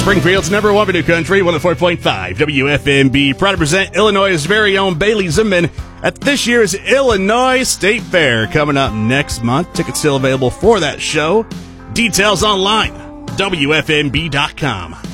Springfield's number one video country, 104.5 WFMB, proud to present Illinois' very own Bailey Zimmerman at this year's Illinois State Fair coming up next month. Tickets still available for that show. Details online, WFMB.com.